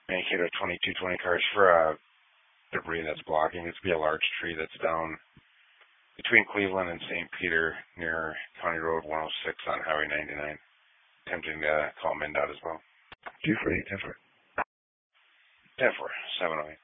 Mankato 2220 cars for debris that's blocking. It's be a large tree that's down between Cleveland and St. Peter near County Road 106 on Highway 99. Attempting to call MnDOT as well. 248, 10-4. 10-4, 708.